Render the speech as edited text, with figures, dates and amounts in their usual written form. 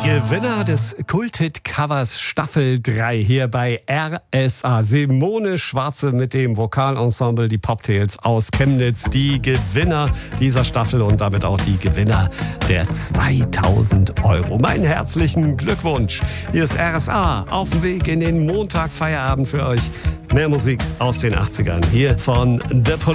Gewinner des Kulthit-Covers Staffel 3 hier bei RSA. Simone Schwarze mit dem Vokalensemble Die Poptails aus Chemnitz. Die Gewinner dieser Staffel und damit auch die Gewinner der 2000 Euro. Meinen herzlichen Glückwunsch. Hier ist RSA auf dem Weg in den Montagfeierabend für euch. Mehr Musik aus den 80ern hier von The Police.